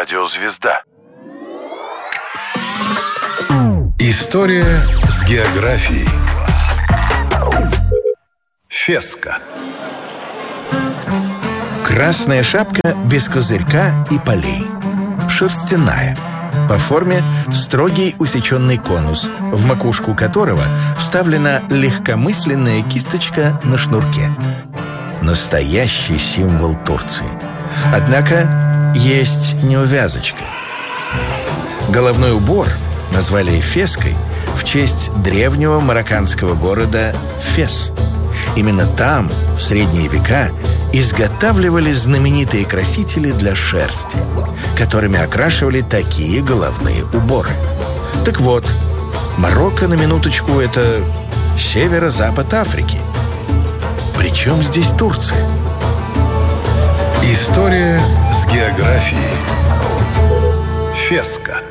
Радиозвезда. История с географией. Феска. Красная шапка без козырька и полей. Шерстяная. По форме строгий усеченный конус, в макушку которого вставлена легкомысленная кисточка на шнурке. Настоящий символ Турции. Однако есть неувязочка. Головной убор назвали феской в честь древнего марокканского города Фес. Именно там, в средние века, изготавливали знаменитые красители для шерсти, которыми окрашивали такие головные уборы. Так вот, Марокко, на минуточку, это северо-запад Африки. Причем здесь Турция? История с географией. Феска.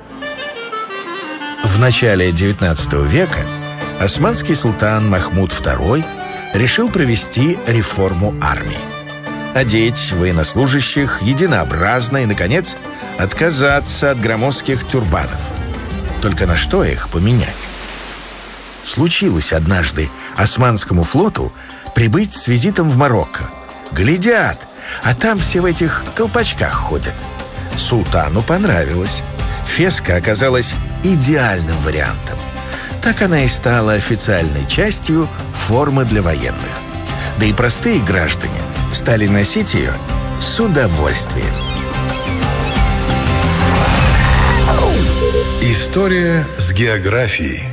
В начале XIX века османский султан Махмуд II решил провести реформу армии. Одеть военнослужащих единообразно и, наконец, отказаться от громоздких тюрбанов. Только на что их поменять? Случилось однажды османскому флоту прибыть с визитом в Марокко. Глядят, а там все в этих колпачках ходят. Султану понравилось. Феска оказалась идеальным вариантом. Так она и стала официальной частью формы для военных. Да и простые граждане стали носить ее с удовольствием. История с географией.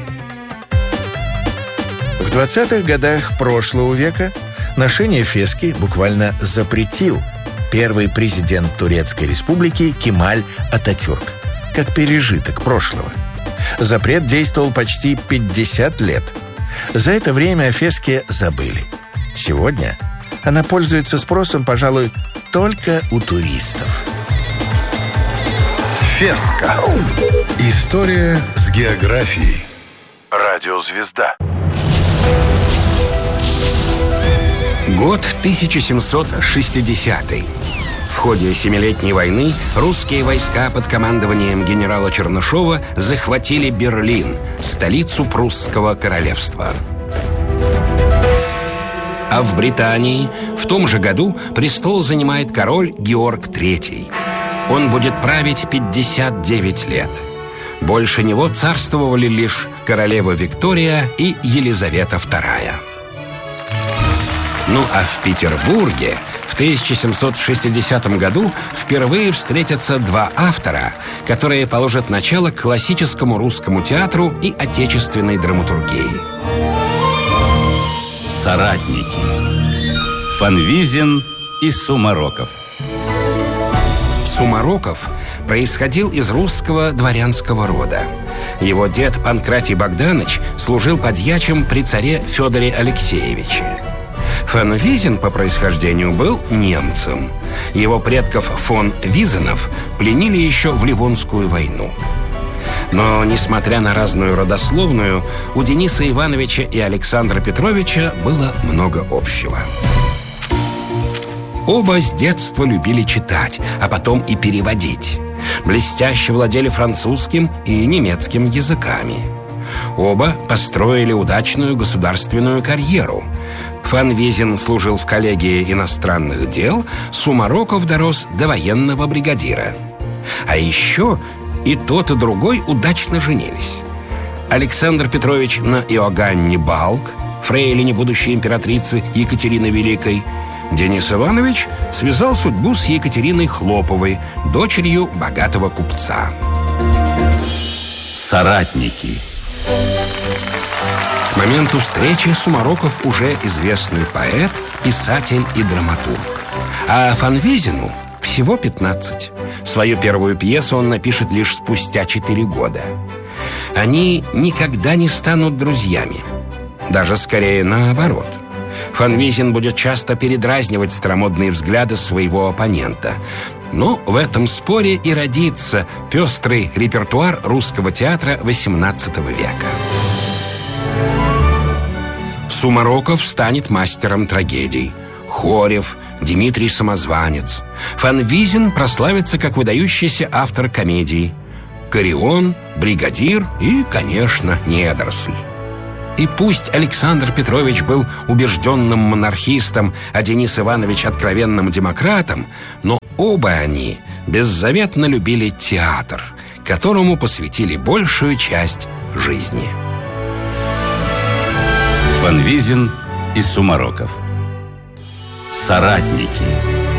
В 20-х годах прошлого века ношение фески буквально запретил первый президент Турецкой республики Кемаль Ататюрк, как пережиток прошлого. Запрет действовал почти 50 лет. За это время о феске забыли. Сегодня она пользуется спросом, пожалуй, только у туристов. Феска. История с географией. Радиозвезда. Год 1760. В ходе Семилетней войны русские войска под командованием генерала Чернышова захватили Берлин, столицу прусского королевства. А в Британии в том же году престол занимает король Георг III. Он будет править 59 лет. Больше него царствовали лишь королева Виктория и Елизавета II. Ну а в Петербурге в 1760 году впервые встретятся два автора, которые положат начало классическому русскому театру и отечественной драматургии. Соратники. Фанвизин и Сумароков. Сумароков происходил из русского дворянского рода. Его дед Панкратий Богданович служил подьячим при царе Федоре Алексеевиче. Фанвизин по происхождению был немцем. Его предков фон Визенов пленили еще в Ливонскую войну. Но, несмотря на разную родословную, у Дениса Ивановича и Александра Петровича было много общего. Оба с детства любили читать, а потом и переводить. Блестяще владели французским и немецким языками. Оба построили удачную государственную карьеру. Фанвизин служил в коллегии иностранных дел, Сумароков дорос до военного бригадира. А еще и тот, и другой удачно женились. Александр Петрович на Иоганне Балк, фрейлине будущей императрицы Екатерины Великой. Денис Иванович связал судьбу с Екатериной Хлоповой, дочерью богатого купца. Соратники. К моменту встречи Сумароков уже известный поэт, писатель и драматург. А Фанвизину всего 15. Свою первую пьесу он напишет лишь спустя 4 года. Они никогда не станут друзьями. Даже скорее наоборот. Фанвизин будет часто передразнивать старомодные взгляды своего оппонента. Но в этом споре и родится пестрый репертуар русского театра XVIII века. Сумароков станет мастером трагедий. Хорев, Дмитрий Самозванец. Фанвизин прославится как выдающийся автор комедий. Карион, Бригадир и, конечно, Недоросль. И пусть Александр Петрович был убежденным монархистом, а Денис Иванович откровенным демократом, но оба они беззаветно любили театр, которому посвятили большую часть жизни. Фанвизин и Сумароков. Соратники.